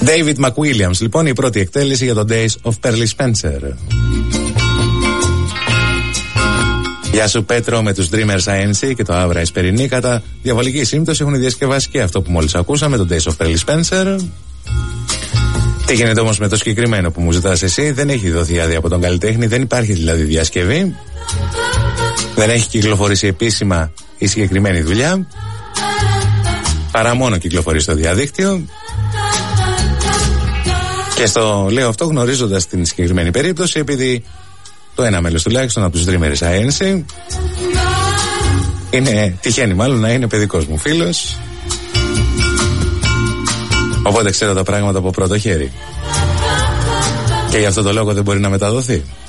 David McWilliams, λοιπόν, η πρώτη εκτέλεση για το Days of Pearly Spencer. Γεια σου Πέτρο, με τους Dreamers ANC και το Avra Εσπερινή κατά διαβολική σύμπτωση έχουν διασκευάσει και αυτό που μόλις ακούσαμε, το Days of Pearly Spencer. Τι γίνεται όμως με το συγκεκριμένο που μου ζητάς εσύ? Δεν έχει δοθεί άδεια από τον καλλιτέχνη, δεν υπάρχει δηλαδή διασκευή, δεν έχει κυκλοφορήσει επίσημα η συγκεκριμένη δουλειά, παρά μόνο κυκλοφορεί στο διαδίκτυο. Και στο λέω αυτό γνωρίζοντας την συγκεκριμένη περίπτωση, επειδή το ένα μέλος τουλάχιστον από τους Dreamers ANC τυχαίνει μάλλον να είναι παιδικός μου φίλος, οπότε ξέρω τα πράγματα από πρώτο χέρι και γι' αυτό το λόγο δεν μπορεί να μεταδοθεί.